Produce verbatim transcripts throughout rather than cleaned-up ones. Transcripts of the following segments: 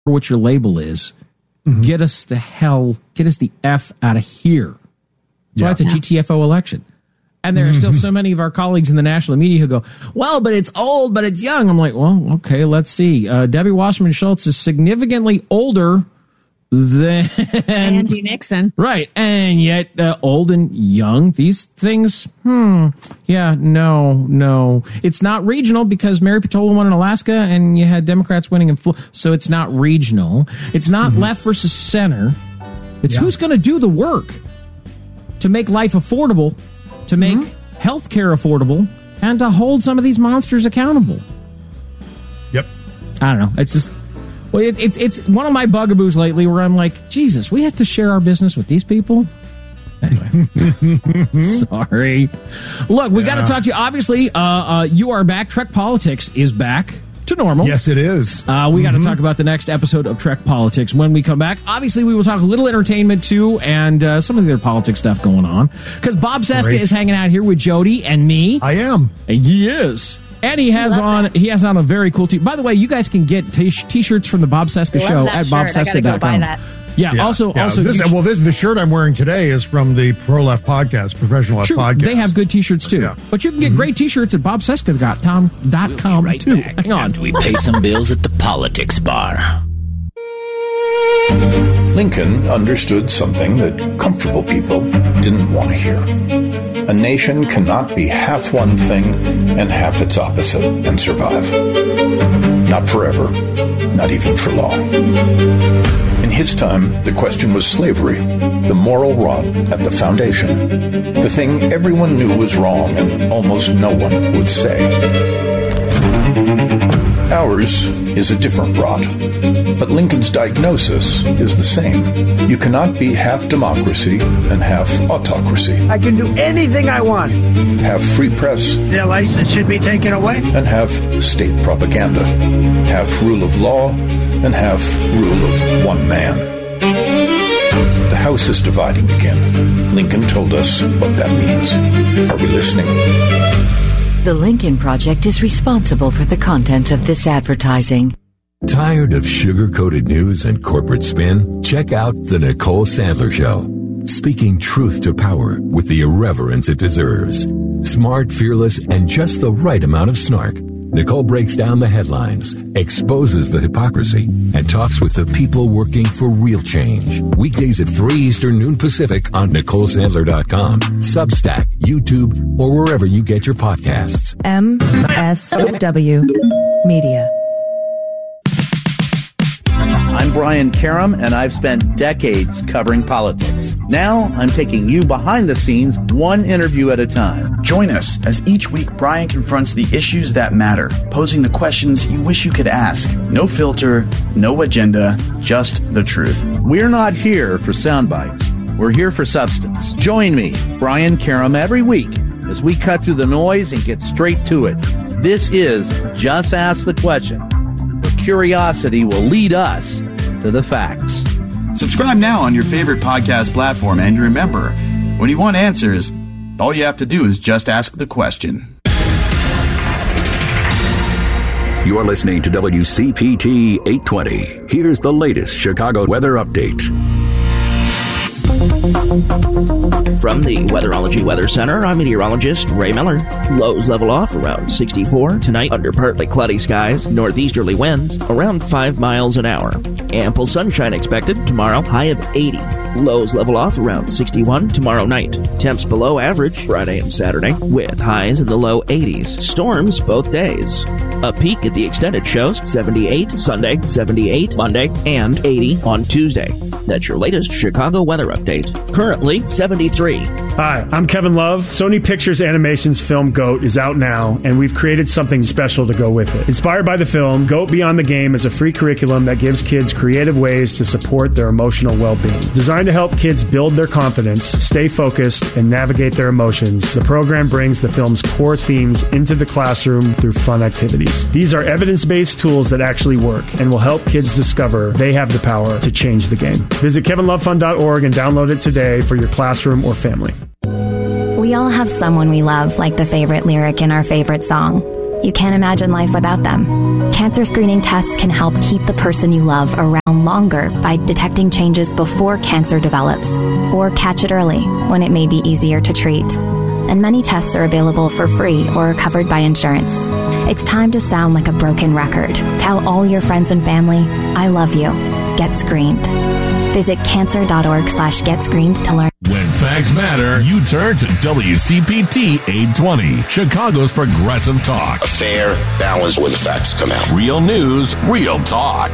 what your label is, mm-hmm. get us the hell, get us the F out of here. So yeah. It's a G T F O election. And there are still so many of our colleagues in the national media who go, well, but it's old, but it's young. I'm like, well, okay, let's see. Uh, Debbie Wasserman Schultz is significantly older than Angie Nixon. Right. And yet uh, old and young, these things, hmm. Yeah, no, no. It's not regional because Mary Petola won in Alaska and you had Democrats winning in Florida. So it's not regional. It's not mm-hmm. left versus center. It's yeah. who's going to do the work to make life affordable, to make mm-hmm. health care affordable, and to hold some of these monsters accountable. Yep. I don't know. It's just... Well, it, it's it's one of my bugaboos lately where I'm like, Jesus, we have to share our business with these people? Anyway. Sorry. Look, we yeah. got to talk to you. Obviously, uh, uh, you are back. Trek Politics is back to normal. Yes, it is. Uh, we mm-hmm. got to talk about the next episode of Trek Politics when we come back. Obviously, we will talk a little entertainment, too, and uh, some of the other politics stuff going on. Because Bob Cesca Great. is hanging out here with Jody and me. I am. And he is. And he has on that. he has on a very cool t. By the way, you guys can get t- t-shirts from the Bob Cesca Show at bob cesca dot com. Yeah, yeah, also, yeah. also, this, sh- well, this the shirt I'm wearing today is from the Pro Left Podcast, Professional Left True. Podcast. They have good T-shirts too, yeah. but you can get mm-hmm. great T-shirts at bob cesca dot com we'll right too. Back Hang on, after we pay some bills at the politics bar. Lincoln understood something that comfortable people didn't want to hear. A nation cannot be half one thing and half its opposite and survive. Not forever, not even for long. In his time, the question was slavery, the moral rod at the foundation, the thing everyone knew was wrong and almost no one would say. Ours is a different rod, but Lincoln's diagnosis is the same. You cannot be half democracy and half autocracy. I can do anything I want. Have free press. Their license should be taken away. And have state propaganda. Have rule of law and have rule of one man. The House is dividing again. Lincoln told us what that means. Are we listening? The Lincoln Project is responsible for the content of this advertising. Tired of sugar-coated news and corporate spin? Check out The Nicole Sandler Show. Speaking truth to power with the irreverence it deserves. Smart, fearless, and just the right amount of snark. Nicole breaks down the headlines, exposes the hypocrisy, and talks with the people working for real change. Weekdays at three Eastern, noon Pacific on Nicole Sandler dot com, Substack, YouTube, or wherever you get your podcasts. M S W Media. I'm Brian Karam, and I've spent decades covering politics. Now, I'm taking you behind the scenes, one interview at a time. Join us as each week Brian confronts the issues that matter, posing the questions you wish you could ask. No filter, no agenda, just the truth. We're not here for sound bites. We're here for substance. Join me, Brian Karam, every week as we cut through the noise and get straight to it. This is Just Ask the Question, where curiosity will lead us to the facts. Subscribe now on your favorite podcast platform, and remember, when you want answers, all you have to do is just ask the question. You're listening to W C P T eight twenty. Here's the latest Chicago weather update. From the Weatherology Weather Center, I'm meteorologist Ray Miller. Lows level off around sixty-four. Tonight, under partly cloudy skies, northeasterly winds around five miles an hour. Ample sunshine expected tomorrow, high of eighty. Lows level off around sixty-one tomorrow night. Temps below average Friday and Saturday, with highs in the low eighties. Storms both days. A peak at the extended shows, seventy-eight Sunday, seventy-eight Monday, and eighty on Tuesday. That's your latest Chicago weather update. Currently, seventy-three. Hi, I'm Kevin Love. Sony Pictures Animation's film GOAT is out now, and we've created something special to go with it. Inspired by the film, GOAT Beyond the Game is a free curriculum that gives kids creative ways to support their emotional well-being. Designed to help kids build their confidence, stay focused, and navigate their emotions, the program brings the film's core themes into the classroom through fun activities. These are evidence-based tools that actually work and will help kids discover they have the power to change the game. Visit kevin love fund dot org and download it today for your classroom or family. We all have someone we love, like the favorite lyric in our favorite song. You can't imagine life without them. Cancer screening tests can help keep the person you love around longer by detecting changes before cancer develops, or catch it early when it may be easier to treat. And many tests are available for free or covered by insurance. It's time to sound like a broken record. Tell all your friends and family, I love you. Get screened. Visit cancer.org slash get screened to learn. When facts matter, you turn to W C P T eight twenty, Chicago's progressive talk. A fair balance where the facts come out. Real news, real talk.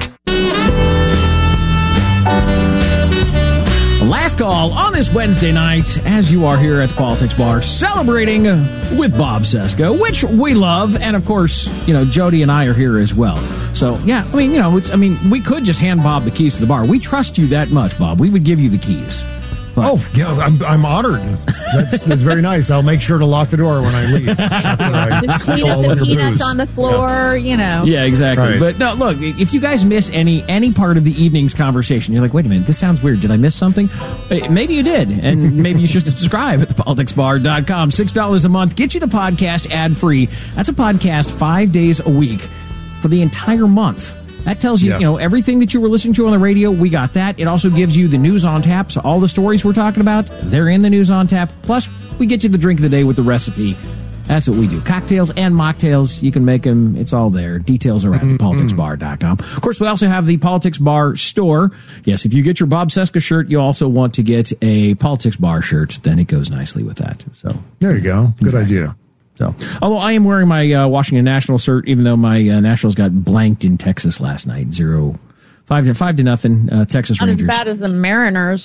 Last call on this Wednesday night, as you are here at the Politics Bar, celebrating with Bob Cesca, which we love, and of course, you know, Jody and I are here as well. So, yeah, I mean, you know, it's, I mean, we could just hand Bob the keys to the bar. We trust you that much, Bob. We would give you the keys. But, oh, yeah, I'm, I'm honored. That's, that's very nice. I'll make sure to lock the door when I leave. I just clean up the peanuts on the floor, yeah. you know. Yeah, exactly. Right. But no, look, if you guys miss any any part of the evening's conversation, you're like, wait a minute, this sounds weird. Did I miss something? Maybe you did, and maybe you should subscribe at the politics bar dot com. six dollars a month. Get you the podcast ad-free. That's a podcast five days a week for the entire month. That tells you, yeah. you know, everything that you were listening to on the radio, we got that. It also gives you the news on tap. So all the stories we're talking about, they're in the news on tap. Plus, we get you the drink of the day with the recipe. That's what we do. Cocktails and mocktails. You can make them. It's all there. Details are at the politics bar dot com. Of course, we also have the Politics Bar store. Yes, if you get your Bob Cesca shirt, you also want to get a Politics Bar shirt. Then it goes nicely with that. So there you go. Good exactly. idea. So, although I am wearing my uh, Washington Nationals shirt, even though my uh, Nationals got blanked in Texas last night, zero, five to five to nothing, uh, Texas Not Rangers. Not as bad as the Mariners.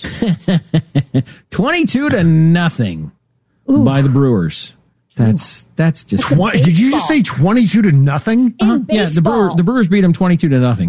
Twenty-two to nothing Ooh. By the Brewers. That's that's just. twenty, did you just say twenty-two to nothing? Uh-huh. Yeah, the Brewers, the Brewers beat them twenty-two to nothing.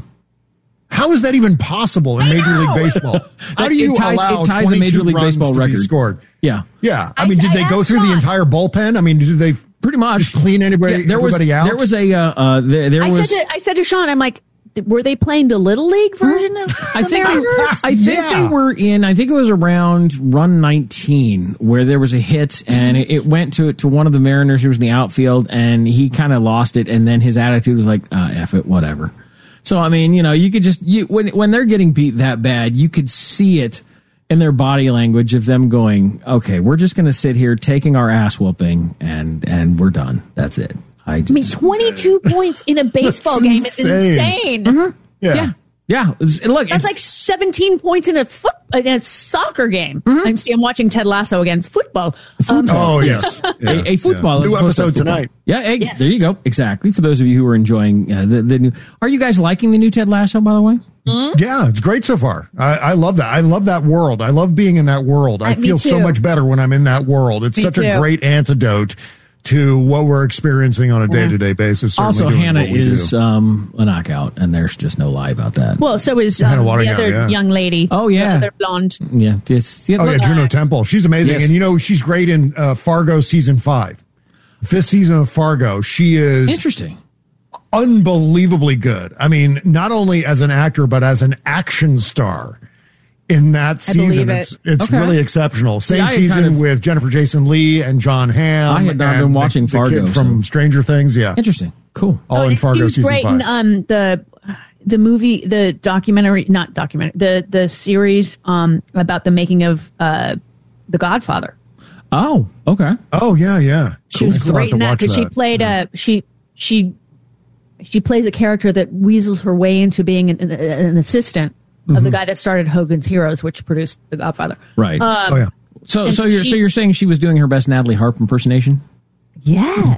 How is that even possible in Major League Baseball? How do you it ties, allow it ties a Major League Baseball to record? Be scored? Yeah, yeah. I, I mean, did I they go through Sean. the entire bullpen? I mean, did they pretty much just clean anybody, yeah, there everybody was, out? There was a uh, uh, there, there I was. Said to, I said to Sean, I'm like, were they playing the Little League version of the I think they, Mariners? I think yeah. they were in. I think it was around run nineteen where there was a hit, and it, it went to to one of the Mariners who was in the outfield, and he kind of lost it, and then his attitude was like, uh, "F it, whatever." So I mean, you know, you could just you when when they're getting beat that bad, you could see it in their body language of them going, "Okay, we're just going to sit here taking our ass whooping, and and we're done. That's it." I, just, I mean, twenty-two points in a baseball game is insane. Mm-hmm. Yeah. yeah. Yeah. Look, that's like seventeen points in a foot in a soccer game. Mm-hmm. I'm see I'm watching Ted Lasso against football. Um, oh yes. Yeah. A, a football yeah. New episode tonight. Yeah, hey, yes. There you go. Exactly. For those of you who are enjoying uh, the, the new Are you guys liking the new Ted Lasso, by the way? Mm-hmm. Yeah, it's great so far. I, I love that. I love that world. I love being in that world. I, I feel so much better when I'm in that world. It's me such too. a great antidote to what we're experiencing on a day-to-day basis. Also, Hannah is um, a knockout, and there's just no lie about that. Well, so is um, the other yeah. young lady. Oh, yeah. The other blonde. Yeah. It's, yeah oh, yeah, Juno Temple. She's amazing. Yes. And, you know, she's great in uh, Fargo season five. Fifth season of Fargo. She is... Interesting. Unbelievably good. I mean, not only as an actor, but as an action star. In that season, it. it's it's okay. really exceptional. Same yeah, season kind of, with Jennifer Jason Leigh and John Hamm. I had not been watching the, Fargo the kid from so. Stranger Things. Yeah, interesting, cool. All oh, in Fargo season great five. In, um, the the movie, the documentary, not documentary, the the series um about the making of uh The Godfather. Oh, okay. Oh yeah, yeah. She cool. was great in that because she played yeah. a she she she plays a character that weasels her way into being an, an, an assistant. Of mm-hmm. the guy that started Hogan's Heroes, which produced The Godfather. Right. Um, oh yeah. So, so you're so you're saying she was doing her best Natalie Harp impersonation? Yeah.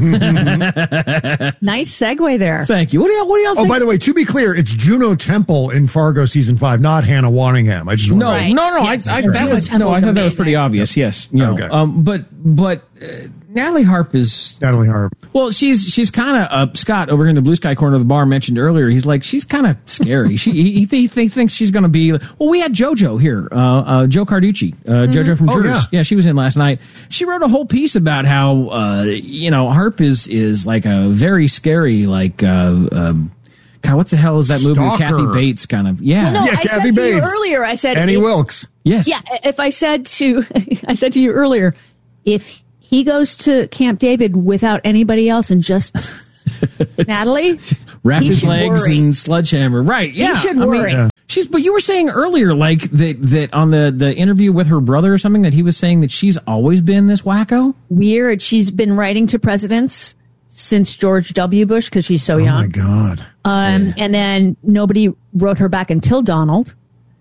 Nice segue there. Thank you. What do y'all? What do y'all think? Oh, by the way, to be clear, it's Juno Temple in Fargo season five, not Hannah Waddingham. I just no, right. no, no. Yes. I, I, Sure. that was no. I thought that was pretty obvious. Yes. You know, okay. Um. But but. Uh, Natalie Harp is Natalie Harp. Well, she's she's kind of uh, Scott over here in the Blue Sky corner of the bar mentioned earlier. He's like she's kind of scary. she he, he, he thinks she's going to be. Well, we had JoJo here, uh, uh, Joe Carducci, uh, mm-hmm. JoJo from oh, Jurors. Yeah. yeah, she was in last night. She wrote a whole piece about how uh, you know Harp is is like a very scary like. Uh, uh, God, what the hell is that movie with Kathy Bates? Kind of, yeah. Well, no, yeah, I Kathy said to Bates. you earlier. I said Annie if, Wilkes. Yes. Yeah. If I said to, I said to you earlier, if he goes to Camp David without anybody else and just Natalie. Wrap his legs worry. and sledgehammer. Right. Yeah. He should worry. I mean, she's, but you were saying earlier, like that, that on the, the interview with her brother or something, that he was saying that she's always been this wacko. Weird. She's been writing to presidents since George W. Bush because she's so young. Oh my God. Um, yeah. And then nobody wrote her back until Donald.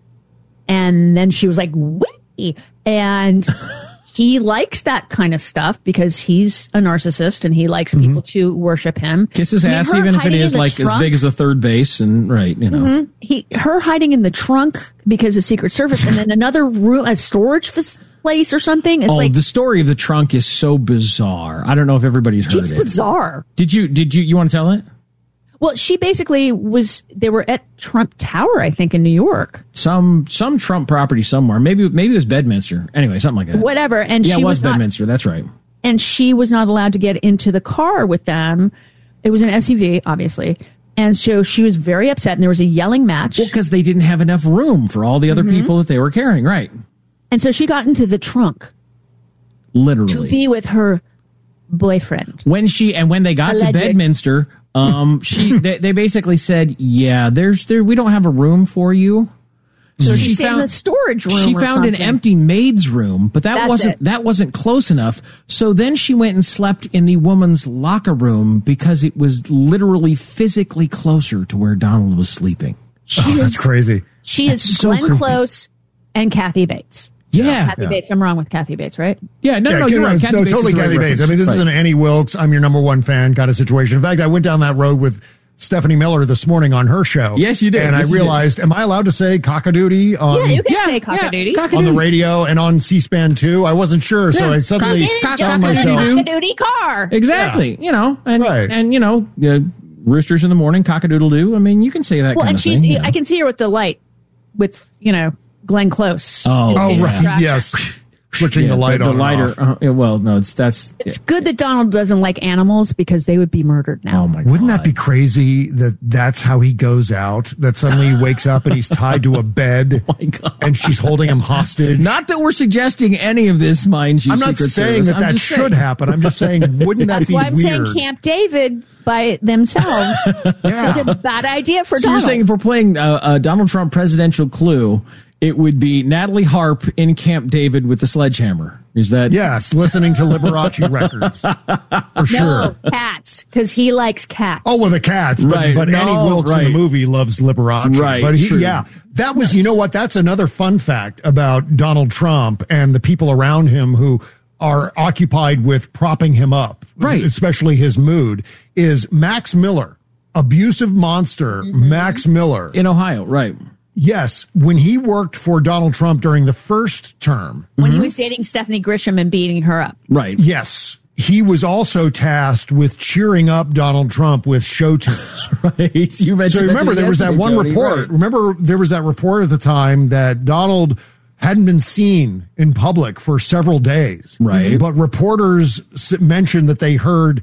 And then she was like, wait. And he likes that kind of stuff because he's a narcissist and he likes mm-hmm. people to worship him. Kiss his I mean, ass, even if it is like trunk, as big as a third base, and right, you know. Mm-hmm. He, her hiding in the trunk because of Secret Service, and then another room, a storage place or something. It's oh, like, the story of the trunk is so bizarre. I don't know if everybody's heard it's it. It's bizarre. Did you? Did you? You want to tell it? Well, she basically was, they were at Trump Tower, I think, in New York. Some some Trump property somewhere. Maybe maybe it was Bedminster. Anyway, something like that. Whatever. And yeah, she it was, was not, Bedminster. That's right. And she was not allowed to get into the car with them. It was an S U V, obviously. And so she was very upset, and there was a yelling match. Well, because they didn't have enough room for all the other mm-hmm. people that they were carrying, right? And so she got into the trunk. Literally. To be with her boyfriend. When she, and when they got Alleged. to Bedminster... Um, she, they, they basically said, yeah, there's there, we don't have a room for you. So she found a storage room. She found something. an empty maid's room, but that That's wasn't, it. that wasn't close enough. So then she went and slept in the woman's locker room because it was literally physically closer to where Donald was sleeping. She oh, is, that's crazy. She that's is so Glenn creepy. Close and Kathy Bates. Yeah. Kathy yeah. Bates. I'm wrong with Kathy Bates, right? Yeah, no, yeah, no, you're no, right. Kathy no, Bates totally is the right Kathy Bates. reference. I mean, this right. is an Annie Wilkes, I'm your number one fan kind of situation. In fact, I went down that road with Stephanie Miller this morning on her show. Yes, you did. And yes, I realized, am I allowed to say cock-a-doodie on, yeah, you can yeah, say cock-a-doodie. Yeah, on the radio and on C-SPAN too? I wasn't sure, so yeah. I suddenly Cock- found myself. Cock-a-doodie car. Exactly. Yeah. You know, and, right. and you know, uh, roosters in the morning, cock-a-doodle-doo. I mean, you can say that well, kind and of she's, thing. You know. I can see her with the light, with, you know, Glenn Close. Oh, oh yeah. right. Yes. Switching yeah, the light the, the on lighter. and off. Uh, yeah, well, no, it's that's. It's good that Donald doesn't like animals because they would be murdered now. Oh my God. Wouldn't that be crazy that that's how he goes out? That suddenly he wakes up and he's tied to a bed oh my God. and she's holding him hostage. Not that we're suggesting any of this, mind you. I'm not Secret saying Service. that I'm that just should saying. happen. I'm just saying, wouldn't that That's be why I'm weird? saying Camp David by themselves yeah. is a bad idea for So Donald. you're saying if we're playing uh, uh, Donald Trump presidential Clue, it would be Natalie Harp in Camp David with the sledgehammer. Is that? Yes, listening to Liberace records. For sure. No, cats, because he likes cats. Oh, well, the cats. But, Right. but No, Annie Wilkes right. in the movie loves Liberace. Right, But he, true. yeah, that was, you know what? That's another fun fact about Donald Trump and the people around him who are occupied with propping him up. Right. Especially his mood is Max Miller, abusive monster, mm-hmm. Max Miller. In Ohio, right. Yes, when he worked for Donald Trump during the first term. When mm-hmm. he was dating Stephanie Grisham and beating her up. Right. Yes. He was also tasked with cheering up Donald Trump with show tunes. Right. You mentioned so remember, that there was that one Jody, report. Right. Remember, there was that report at the time that Donald hadn't been seen in public for several days. Right. But reporters mentioned that they heard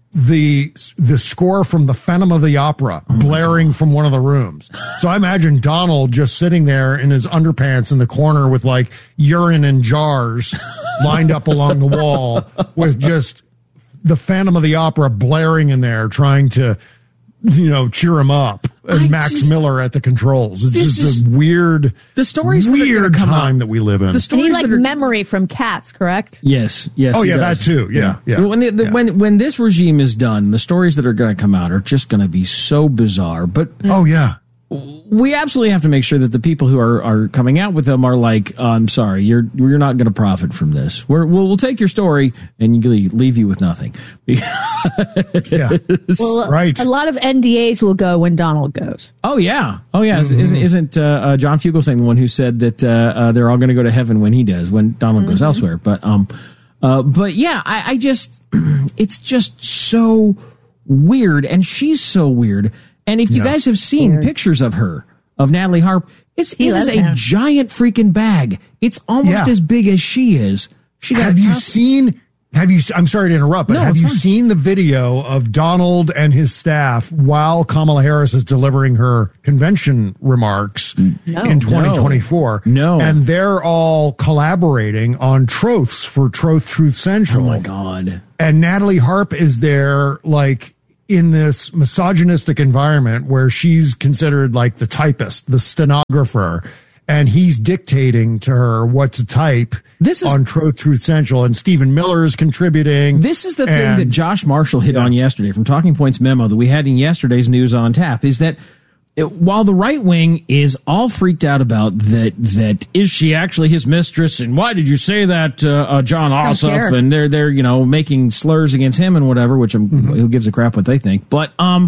the the score from the Phantom of the Opera oh blaring God. from one of the rooms. So I imagine Donald just sitting there in his underpants in the corner with like urine in jars lined up along the wall with just the Phantom of the Opera blaring in there trying to, you know, cheer him up. And I Max just, Miller at the controls. It's just is, a weird, the stories weird that time out. that we live in. The stories like that are, memory from Cats, correct? Yes, yes. Oh yeah, does. that too. Yeah, yeah. yeah. When the, the, yeah. when when this regime is done, the stories that are going to come out are just going to be so bizarre. But oh yeah. We absolutely have to make sure that the people who are, are coming out with them are like, oh, I'm sorry, you're you're not going to profit from this. We're, we'll we'll take your story and leave you with nothing. yeah, well, right. A lot of N D As will go when Donald goes. Oh yeah, oh yeah. Mm-hmm. Isn't isn't uh, uh, John Fugelsang the one who said that uh, uh, they're all going to go to heaven when he does, when Donald mm-hmm. goes elsewhere? But um, uh, but yeah, I, I just it's just so weird, and she's so weird. And if you yeah. guys have seen Weird. pictures of her, of Natalie Harp, it's he it is a him. giant freaking bag. It's almost yeah. as big as she is. She got have you seen Have you, I'm sorry to interrupt, but no, have you fine. seen the video of Donald and his staff while Kamala Harris is delivering her convention remarks no. in twenty twenty-four? No. And they're all collaborating on Troths for Troth Truth Central. Oh, my God. And Natalie Harp is there, like, in this misogynistic environment where she's considered like the typist, the stenographer, and he's dictating to her what to type this is, on Troth Truth Central, and Stephen Miller is contributing. This is the thing and, that Josh Marshall hit yeah. on yesterday from Talking Points memo that we had in yesterday's News on Tap, is that it, while the right wing is all freaked out about that, that is she actually his mistress, and why did you say that, uh, uh, John Ossoff, and they're they're you know making slurs against him and whatever, which I'm, mm-hmm. who gives a crap what they think, but um,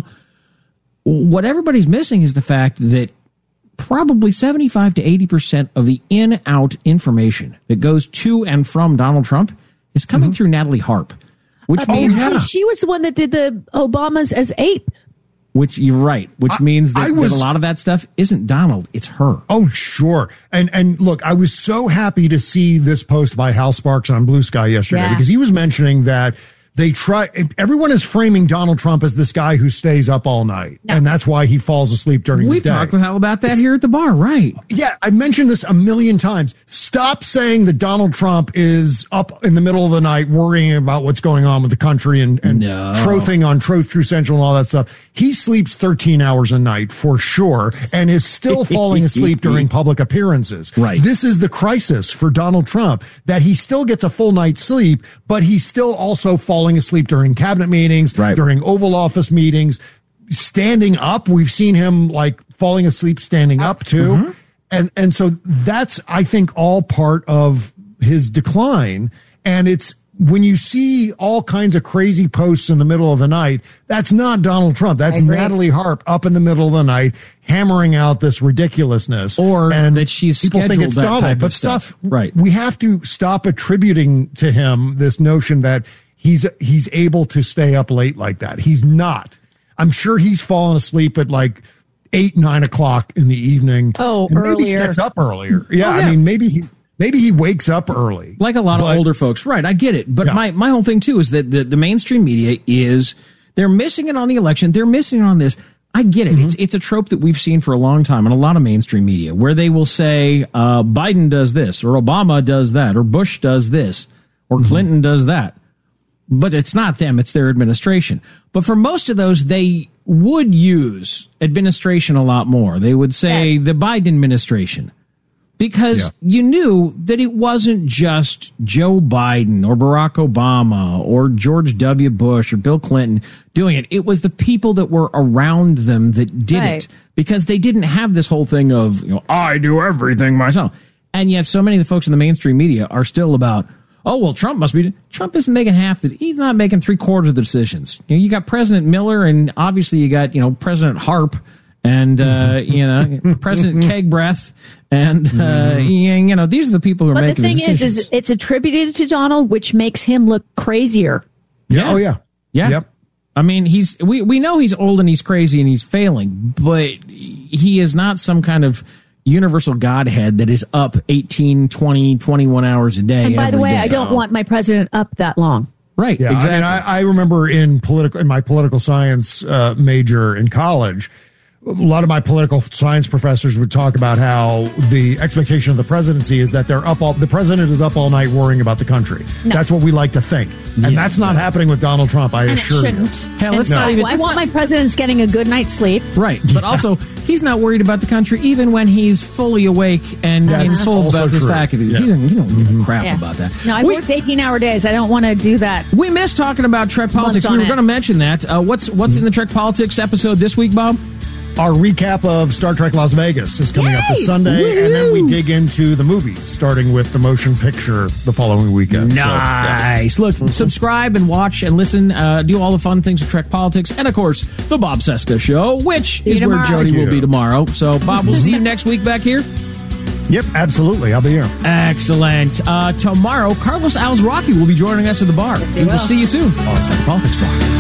what everybody's missing is the fact that probably seventy-five to eighty percent of the in-out information that goes to and from Donald Trump is coming mm-hmm. through Natalie Harp, which uh, means yeah. she was the one that did the Obamas as ape. Which you're right, which I, means that, was, that a lot of that stuff isn't Donald, it's her. Oh, sure. And and look, I was so happy to see this post by Hal Sparks on Blue Sky yesterday yeah. because he was mentioning that they try, everyone is framing Donald Trump as this guy who stays up all night. No. And that's why he falls asleep during We've the day. We've talked with Hal about that it's, here at the bar, right? Yeah, I mentioned this a million times. Stop saying that Donald Trump is up in the middle of the night worrying about what's going on with the country and, and no. trothing on Troth Truth Central and all that stuff. He sleeps thirteen hours a night for sure and is still falling asleep during public appearances. Right. This is the crisis for Donald Trump, that he still gets a full night's sleep, but he's still also falling asleep during cabinet meetings, right. during Oval Office meetings, standing up. We've seen him like falling asleep standing up too. Mm-hmm. And, and so that's, I think, all part of his decline. And it's, when you see all kinds of crazy posts in the middle of the night, that's not Donald Trump. That's Natalie Harp up in the middle of the night hammering out this ridiculousness. Or and that she's people scheduled think it's that Donald. type but of stuff. stuff, right. We have to stop attributing to him this notion that he's he's able to stay up late like that. He's not. I'm sure he's fallen asleep at like eight, nine o'clock in the evening. Oh, and maybe earlier. He gets up earlier. Yeah, oh, yeah. I mean, maybe he maybe he wakes up early, like a lot but, of older folks. Right, I get it. But yeah. my my whole thing too is that the the mainstream media is they're missing it on the election. They're missing it on this. I get it. Mm-hmm. It's it's a trope that we've seen for a long time in a lot of mainstream media, where they will say uh, Biden does this, or Obama does that, or Bush does this, or mm-hmm. Clinton does that. But it's not them, it's their administration. But for most of those, they would use administration a lot more. They would say yeah. the Biden administration. Because yeah. you knew that it wasn't just Joe Biden or Barack Obama or George W. Bush or Bill Clinton doing it. It was the people that were around them that did right. it. Because they didn't have this whole thing of, you know, I do everything myself. And yet so many of the folks in the mainstream media are still about, oh, well, Trump must be. Trump isn't making half the. He's not making three quarters of the decisions. You know, you got President Miller, and obviously you got, you know, President Harp, and uh, you know, President Keg Breath, and uh, you know, these are the people who are but making the decisions. But the thing is, is it's attributed to Donald, which makes him look crazier. Yeah. Oh yeah. Yeah. Yep. I mean, he's we we know he's old and he's crazy and he's failing, but he is not some kind of universal godhead that is up eighteen, twenty, twenty-one hours a day. And by the way, day. I don't want my president up that long. Right. Yeah. Exactly. I mean, I, I remember in political, in my political science uh, major in college, a lot of my political science professors would talk about how the expectation of the presidency is that they're up all, the president is up all night worrying about the country. No. That's what we like to think. And yeah, that's not yeah. happening with Donald Trump, I and assure it you. Hell, let's no. not even, I want not, my president's getting a good night's sleep. Right. But yeah. also, he's not worried about the country even when he's fully awake and in full about his faculties. Yeah. He doesn't, he don't give mm-hmm. a crap yeah. about that. No, I worked eighteen-hour days. I don't want to do that. We missed talking about Trek Politics. We were going to mention that. Uh, what's what's mm-hmm. in the Trek Politics episode this week, Bob? Our recap of Star Trek Las Vegas is coming Yay! up this Sunday, Woo-hoo! and then we dig into the movies, starting with the motion picture the following weekend. Nice. So, yeah. Look, subscribe and watch and listen, uh, do all the fun things with Trek Politics, and, of course, the Bob Cesca Show, which see is where Jody will be tomorrow. So, Bob, we'll see you next week back here. Yep, absolutely. I'll be here. Excellent. Uh, tomorrow, Carlos Alzraki will be joining us at the bar. Yes, we will see you soon on Star Politics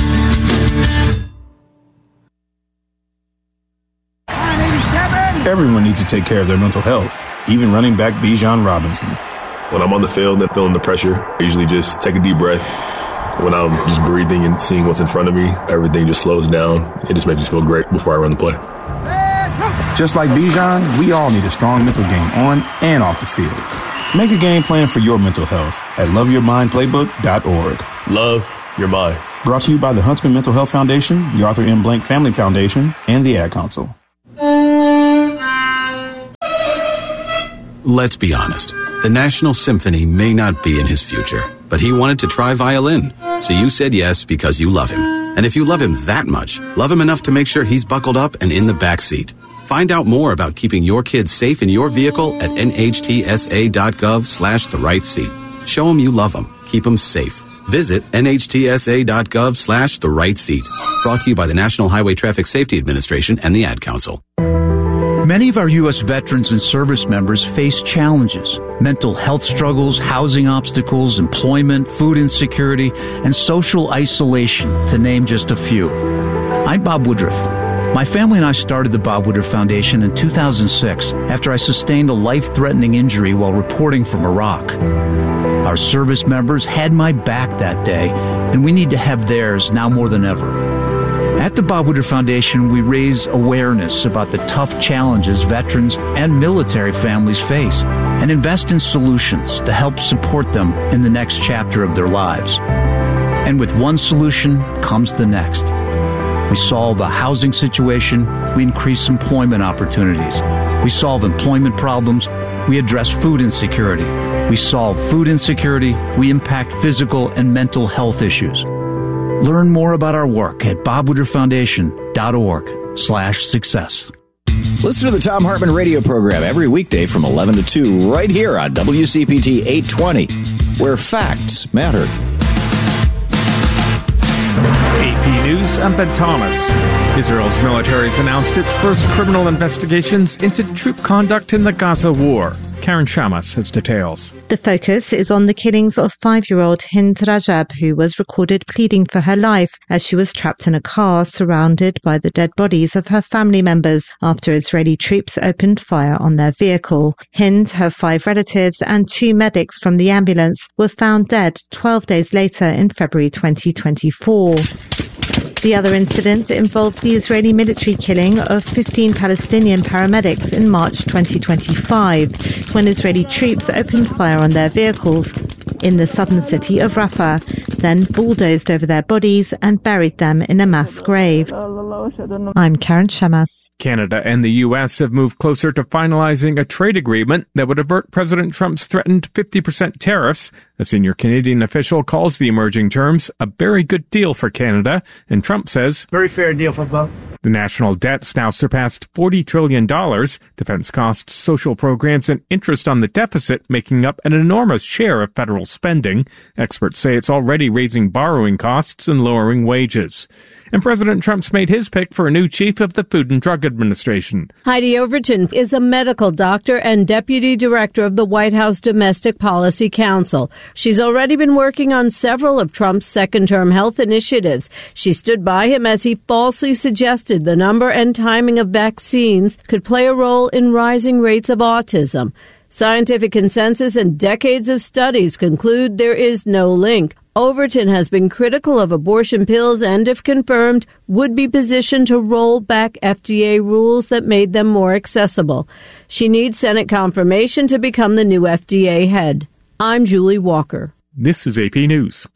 Bar. Everyone needs to take care of their mental health, even running back Bijan Robinson. When I'm on the field and feeling the pressure, I usually just take a deep breath. When I'm just breathing and seeing what's in front of me, everything just slows down. It just makes me feel great before I run the play. Just like Bijan, we all need a strong mental game on and off the field. Make a game plan for your mental health at love your mind playbook dot org. Love your mind. Brought to you by the Huntsman Mental Health Foundation, the Arthur M. Blank Family Foundation, and the Ad Council. Let's be honest. The National Symphony may not be in his future, but he wanted to try violin. So you said yes because you love him. And if you love him that much, love him enough to make sure he's buckled up and in the back seat. Find out more about keeping your kids safe in your vehicle at nhtsa.gov slash the right seat. Show him you love him. Keep him safe. Visit nhtsa.gov slash the right seat. Brought to you by the National Highway Traffic Safety Administration and the Ad Council. Many of our U S veterans and service members face challenges, mental health struggles, housing obstacles, employment, food insecurity, and social isolation, to name just a few. I'm Bob Woodruff. My family and I started the Bob Woodruff Foundation in two thousand six after I sustained a life-threatening injury while reporting from Iraq. Our service members had my back that day, and we need to have theirs now more than ever. At the Bob Woodruff Foundation, we raise awareness about the tough challenges veterans and military families face and invest in solutions to help support them in the next chapter of their lives. And with one solution comes the next. We solve a housing situation, we increase employment opportunities. We solve employment problems, we address food insecurity. We solve food insecurity, we impact physical and mental health issues. Learn more about our work at bob woodruff foundation dot org slash success. Listen to the Thom Hartmann radio program every weekday from eleven to two right here on W C P T eight twenty, where facts matter. A P News, I'm Ben Thomas. Israel's military has announced its first criminal investigations into troop conduct in the Gaza war. Karen Shamas has details. The focus is on the killings of five-year-old Hind Rajab, who was recorded pleading for her life as she was trapped in a car surrounded by the dead bodies of her family members after Israeli troops opened fire on their vehicle. Hind, her five relatives, and two medics from the ambulance were found dead twelve days later in February twenty twenty-four. The other incident involved the Israeli military killing of fifteen Palestinian paramedics in March twenty twenty-five, when Israeli troops opened fire on their vehicles in the southern city of Rafah, then bulldozed over their bodies and buried them in a mass grave. I'm Karen Shamas. Canada and the U S have moved closer to finalizing a trade agreement that would avert President Trump's threatened fifty percent tariffs. A senior Canadian official calls the emerging terms a very good deal for Canada, and Trump says, very fair deal for both. The national debt's now surpassed forty trillion dollars. Defense costs, social programs, and interest on the deficit making up an enormous share of federal spending. Experts say it's already raising borrowing costs and lowering wages. And President Trump's made his pick for a new chief of the Food and Drug Administration. Heidi Overton is a medical doctor and deputy director of the White House Domestic Policy Council. She's already been working on several of Trump's second-term health initiatives. She stood by him as he falsely suggested the number and timing of vaccines could play a role in rising rates of autism. Scientific consensus and decades of studies conclude there is no link. Overton has been critical of abortion pills and, if confirmed, would be positioned to roll back F D A rules that made them more accessible. She needs Senate confirmation to become the new F D A head. I'm Julie Walker. This is A P News.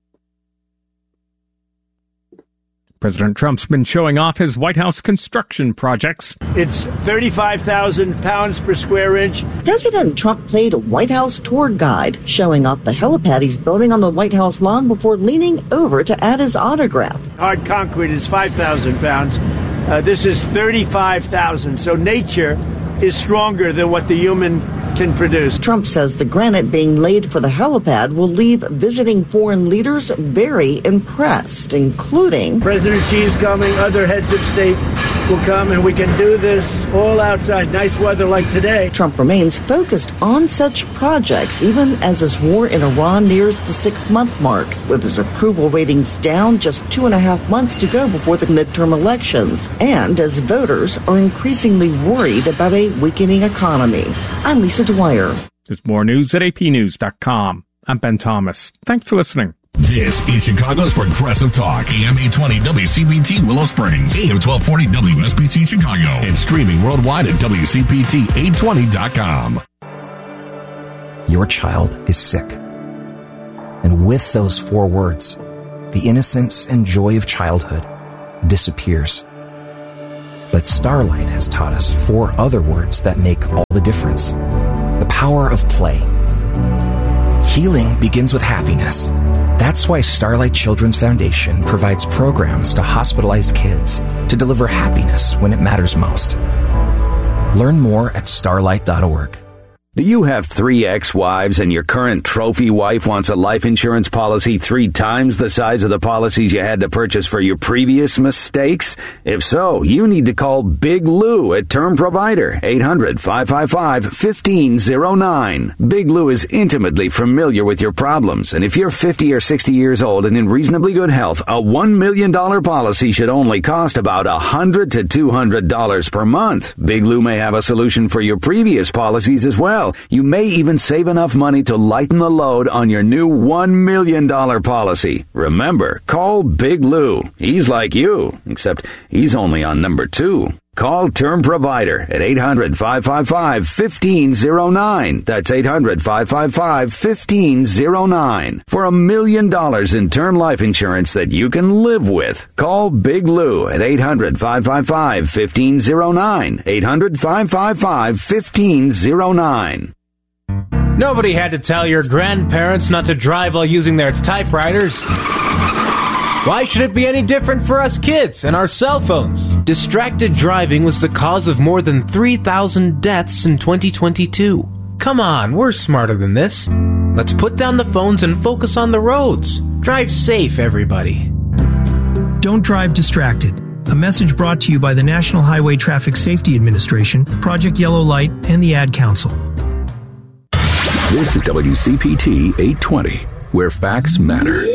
President Trump's been showing off his White House construction projects. It's thirty-five thousand pounds per square inch. President Trump played White House tour guide, showing off the helipad he's building on the White House lawn before leaning over to add his autograph. Hard concrete is five thousand pounds. Uh, this is thirty-five thousand. So nature is stronger than what the human can produce. Trump says the granite being laid for the helipad will leave visiting foreign leaders very impressed, including President Xi's coming, other heads of state will come, and we can do this all outside. Nice weather like today. Trump remains focused on such projects, even as his war in Iran nears the six-month mark, with his approval ratings down just two and a half months to go before the midterm elections, and as voters are increasingly worried about a weakening economy. I'm Lisa Dwyer. There's more news at a p news dot com. I'm Ben Thomas. Thanks for listening. This is Chicago's Progressive Talk, A M eight twenty W C P T Willow Springs, A M twelve forty W S B C Chicago, and streaming worldwide at W C P T eight twenty dot com. Your child is sick. And with those four words, the innocence and joy of childhood disappears. But Starlight has taught us four other words that make all the difference. The power of play. Healing begins with happiness. That's why Starlight Children's Foundation provides programs to hospitalized kids to deliver happiness when it matters most. Learn more at starlight dot org. Do you have three ex-wives and your current trophy wife wants a life insurance policy three times the size of the policies you had to purchase for your previous mistakes? If so, you need to call Big Lou at Term Provider, eight hundred, five five five, one five zero nine. Big Lou is intimately familiar with your problems, and if you're fifty or sixty years old and in reasonably good health, a one million dollars policy should only cost about one hundred to two hundred dollars per month. Big Lou may have a solution for your previous policies as well. You may even save enough money to lighten the load on your new one million dollars policy. Remember, call Big Lou. He's like you, except he's only on number two. Call Term Provider at eight hundred, five five five, one five zero nine. That's eight hundred, five five five, one five zero nine. For a million dollars in term life insurance that you can live with. Call Big Lou at eight hundred, five five five, one five zero nine. eight hundred, five five five, one five zero nine. Nobody had to tell your grandparents not to drive while using their typewriters. Why should it be any different for us kids and our cell phones? Distracted driving was the cause of more than three thousand deaths in twenty twenty-two. Come on, we're smarter than this. Let's put down the phones and focus on the roads. Drive safe, everybody. Don't drive distracted. A message brought to you by the National Highway Traffic Safety Administration, Project Yellow Light, and the Ad Council. This is W C P T eight twenty, where facts matter.